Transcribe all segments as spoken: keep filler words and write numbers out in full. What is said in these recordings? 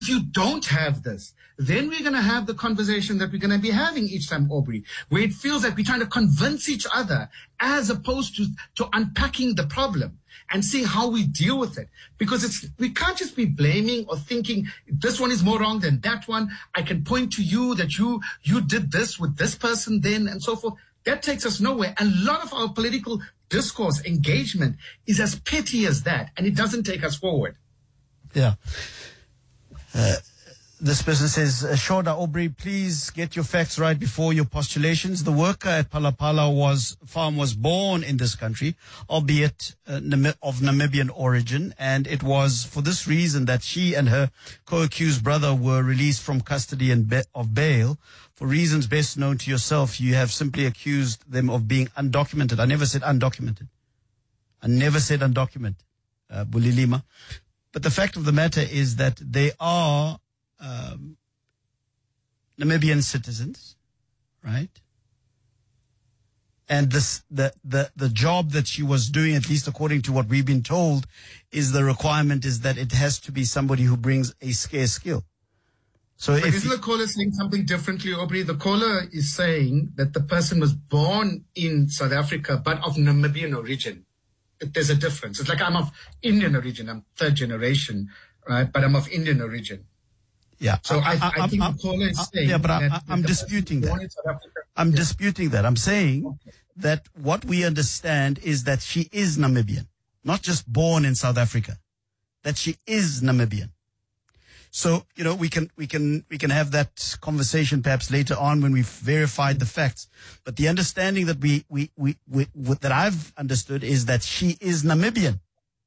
if you don't have this, then we're going to have the conversation that we're going to be having each time, Aubrey, where it feels like we're trying to convince each other as opposed to, to unpacking the problem and seeing how we deal with it. Because it's, we can't just be blaming or thinking this one is more wrong than that one. I can point to you that you, you did this with this person then and so forth. That takes us nowhere. And a lot of our political discourse engagement is as petty as that, and it doesn't take us forward. Yeah. Uh, this person says, uh, Shoda Aubrey, please get your facts right before your postulations. The worker at Palapala was, farm was born in this country, albeit uh, Nam- of Namibian origin, and it was for this reason that she and her co-accused brother were released from custody and be- of bail. For reasons best known to yourself, you have simply accused them of being undocumented. I never said undocumented. I never said undocumented, uh, Bulilima. But the fact of the matter is that they are um, Namibian citizens, right? And this, the, the, the job that she was doing, at least according to what we've been told, is the requirement is that it has to be somebody who brings a scarce skill. So but if isn't the caller saying something differently, Aubrey? The caller is saying that the person was born in South Africa, but of Namibian origin. There's a difference. It's like I'm of Indian origin. I'm third generation, right? But I'm of Indian origin. Yeah. So I, I, I think I, the caller is I, saying yeah, but I, that I, I'm disputing that. I'm yeah. disputing that. I'm saying okay. that what we understand is that she is Namibian, not just born in South Africa, that she is Namibian. So, you know, we can, we can, we can have that conversation perhaps later on when we've verified the facts. But the understanding that we, we, we, we that I've understood is that she is Namibian.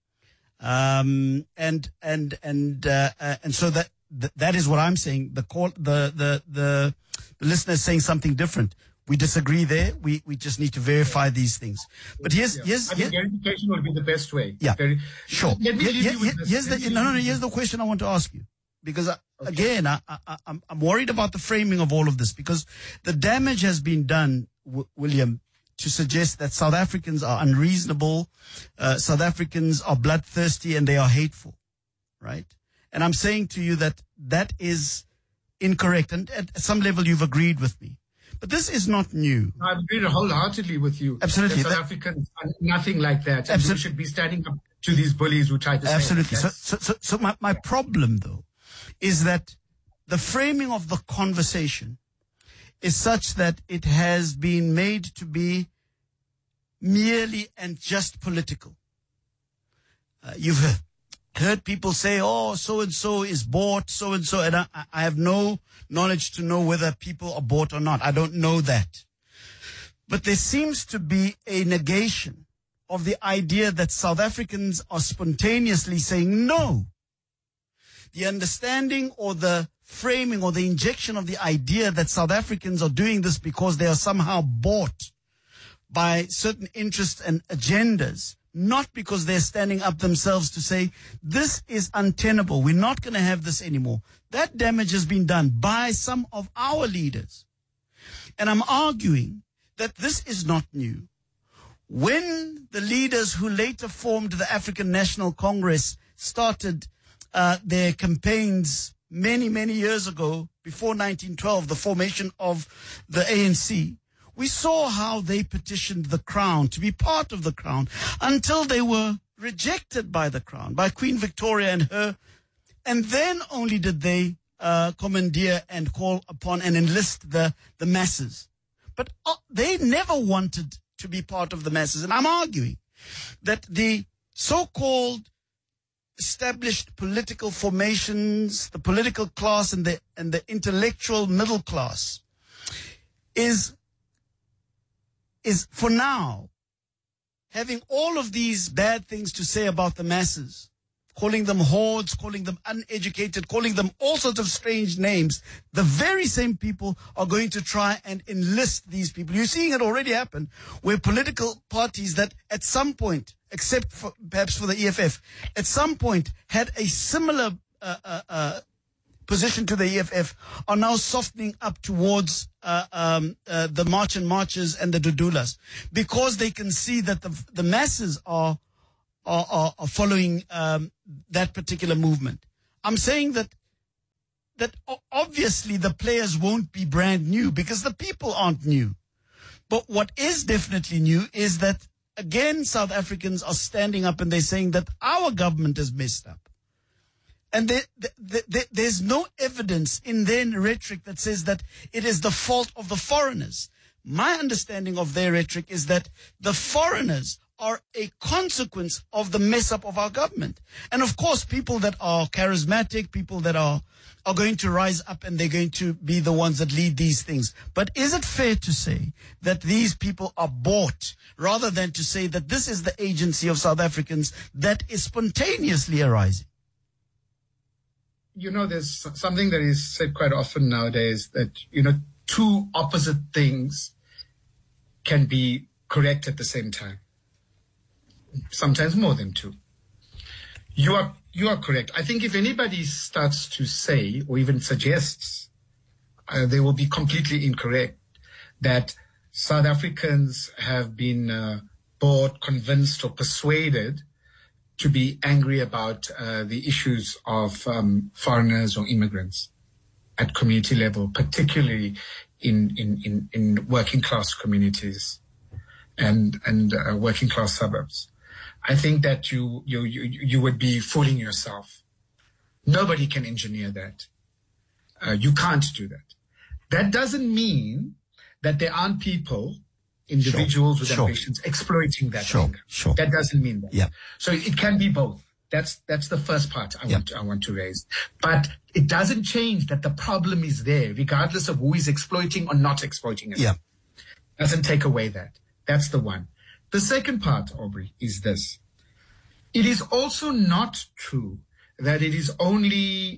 Um, and, and, and, uh, uh and so that, th- that is what I'm saying. The call, the, the, the, the listener is saying something different. We disagree there. We, we just need to verify these things. But here's, yeah. here's, I think verification would be the best way. Yeah. Very, sure. Let me Here, leave here, you with this. here's the, no, no, no, here's the question I want to ask you. Because, I, okay. again, I, I, I'm, I'm worried about the framing of all of this because the damage has been done, w- William, to suggest that South Africans are unreasonable, uh, South Africans are bloodthirsty and they are hateful, right? And I'm saying to you that that is incorrect. And at some level you've agreed with me. But this is not new. I agree wholeheartedly with you. Absolutely. South Africans are nothing like that. And Absolutely. we should be standing up to these bullies who try to say Absolutely. So, that. so, so, so my, my problem, though, is that the framing of the conversation is such that it has been made to be merely and just political. Uh, you've heard people say, oh, so-and-so is bought, so-and-so, and I, I have no knowledge to know whether people are bought or not. I don't know that. But there seems to be a negation of the idea that South Africans are spontaneously saying no. The understanding or the framing or the injection of the idea that South Africans are doing this because they are somehow bought by certain interests and agendas, not because they're standing up themselves to say, this is untenable, we're not going to have this anymore. That damage has been done by some of our leaders. And I'm arguing that this is not new. When the leaders who later formed the African National Congress started uh, their campaigns many, many years ago, before nineteen twelve, the formation of the A N C, we saw how they petitioned the Crown to be part of the Crown until they were rejected by the Crown, by Queen Victoria and her, and then only did they uh, commandeer and call upon and enlist the, the masses. But uh, they never wanted to be part of the masses. And I'm arguing that the so-called established political formations, the political class and the, and the intellectual middle class is, is for now having all of these bad things to say about the masses, calling them hordes, calling them uneducated, calling them all sorts of strange names. The very same people are going to try and enlist these people. You're seeing it already happen where political parties that at some point, except for, perhaps for the E F F, at some point had a similar uh, uh, uh, position to the E F F are now softening up towards uh, um, uh, the March and Marches and the Dudulas because they can see that the, the masses are Are, are, are following um, that particular movement. I'm saying that that obviously the players won't be brand new because the people aren't new. But what is definitely new is that, again, South Africans are standing up and they're saying that our government is messed up. And they, they, they, there's no evidence in their rhetoric that says that it is the fault of the foreigners. My understanding of their rhetoric is that the foreigners are a consequence of the mess up of our government. And of course, people that are charismatic, people that are, are going to rise up and they're going to be the ones that lead these things. But is it fair to say that these people are bought rather than to say that this is the agency of South Africans that is spontaneously arising? You know, there's something that is said quite often nowadays that, you know, two opposite things can be correct at the same time. Sometimes more than two. You are you are correct. I think if anybody starts to say or even suggests, uh, they will be completely incorrect, that South Africans have been uh, bought, convinced or persuaded to be angry about uh, the issues of um, foreigners or immigrants at community level, particularly in, in, in, in working class communities and, and uh, working class suburbs. I think that you, you, you, you would be fooling yourself. Nobody can engineer that. Uh, you can't do that. That doesn't mean that there aren't people, individuals sure, with sure. ambitions, exploiting that sure, anger. Sure. That doesn't mean that. Yeah. So it can be both. That's, that's the first part I yeah. want, to, I want to raise. But it doesn't change that the problem is there, regardless of who is exploiting or not exploiting it. Yeah. Doesn't take away that. That's the one. The second part, Aubrey, is this. It is also not true that it is only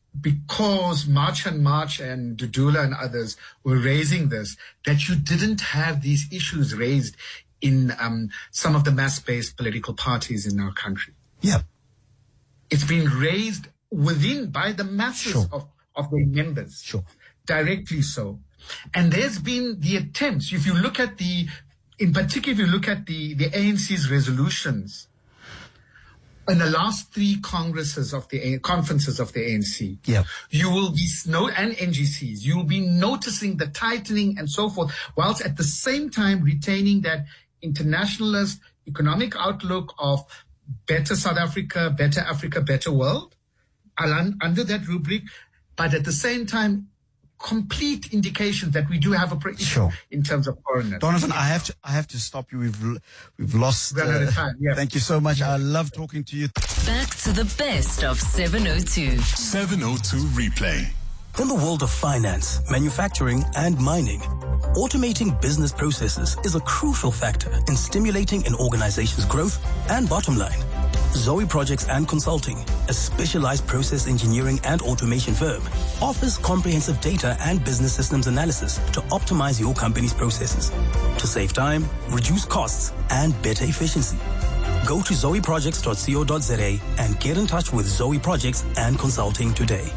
because March and March and Dudula and others were raising this that you didn't have these issues raised in um, some of the mass-based political parties in our country. Yeah. It's been raised within by the masses sure. of, of their members. Sure. Directly so. And there's been the attempts, if you look at the, in particular, if you look at the, the A N C's resolutions, in the last three congresses of the conferences of the A N C, yeah. you will be, and N G Cs, you will be noticing the tightening and so forth, whilst at the same time retaining that internationalist economic outlook of better South Africa, better Africa, better world, under that rubric, but at the same time, complete indications that we do have a issue sure. in terms of foreigners. Donovan, I have to, I have to stop you. We've, we've lost. Run out of time. Yes. Thank you so much. I love talking to you. Back to the best of seven oh two. seven oh two Replay. In the world of finance, manufacturing, and mining, automating business processes is a crucial factor in stimulating an organization's growth and bottom line. Zoe Projects and Consulting, a specialized process engineering and automation firm, offers comprehensive data and business systems analysis to optimize your company's processes, to save time, reduce costs, and better efficiency. Go to zoe projects dot co dot za and get in touch with Zoe Projects and Consulting today.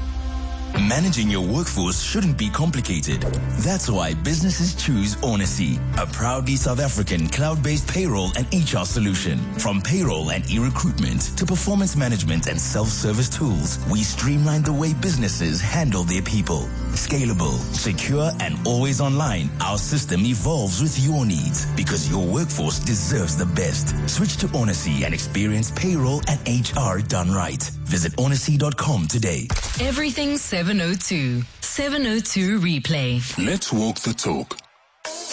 Managing your workforce shouldn't be complicated. That's why businesses choose Onacy, a proudly South African cloud-based payroll and H R solution. From payroll and e-recruitment to performance management and self-service tools, we streamline the way businesses handle their people. Scalable, secure, and always online, our system evolves with your needs because your workforce deserves the best. Switch to Onacy and experience payroll and H R done right. Visit onacy dot com today. Everything seven oh two. seven oh two Replay. Let's walk the talk.